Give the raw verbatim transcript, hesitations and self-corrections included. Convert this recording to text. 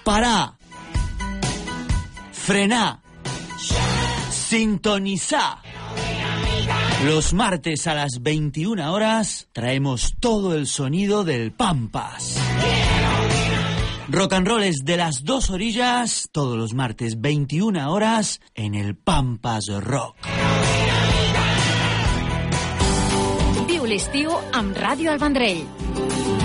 Pará, frená, sintonizá. Los martes a las veintiuna horas traemos todo el sonido del Pampas. Rock and roll es de las dos orillas, todos los martes veintiuna horas en el Pampas Rock. Viu l'estiu amb Ràdio El Vendrell.